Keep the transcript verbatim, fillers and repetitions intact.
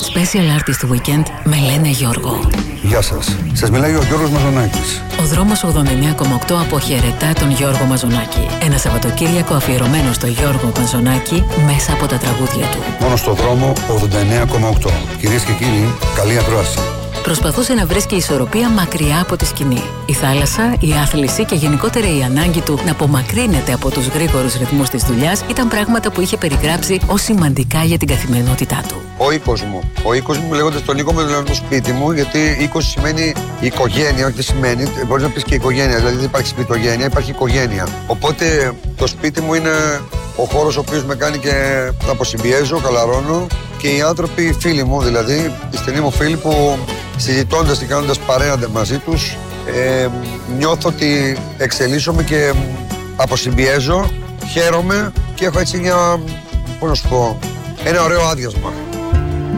Special Artist Weekend με λένε Γιώργο. Γεια σας. Σας μιλάει ο Γιώργος Μαζονάκης. Ο δρόμος ογδόντα εννέα κόμμα οκτώ αποχαιρετά τον Γιώργο Μαζονάκη. Ένα Σαββατοκύριακο αφιερωμένο στο Γιώργο Μαζονάκη μέσα από τα τραγούδια του. Μόνο στο δρόμο ογδόντα εννέα κόμμα οκτώ. Κυρίες και κύριοι, καλή ακρόαση. Προσπαθούσε να βρίσκει ισορροπία μακριά από τη σκηνή. Η θάλασσα, η άθληση και γενικότερα η ανάγκη του να απομακρύνεται από τους γρήγορους ρυθμούς της δουλειάς ήταν πράγματα που είχε περιγράψει ως σημαντικά για την καθημερινότητά του. Ο οίκος μου. Ο οίκος μου, λέγοντας τον οίκο μου, δηλαδή το σπίτι μου, γιατί οίκος σημαίνει οικογένεια, όχι σημαίνει. Μπορείς να πεις και οικογένεια, δηλαδή δεν υπάρχει σπιτογένεια, υπάρχει οικογένεια. Οπότε το σπίτι μου είναι ο χώρος ο οποίος με κάνει και να αποσυμπιέζω, καλαρώνω και οι άνθρωποι, οι φίλοι μου δηλαδή, οι στενοί μου φίλοι που συζητώντας και κάνοντας παρέα μαζί τους, ε, νιώθω ότι εξελίσσομαι και αποσυμπιέζω, χαίρομαι και έχω έτσι μια, πώς να σου πω, ένα ωραίο άδειασμα.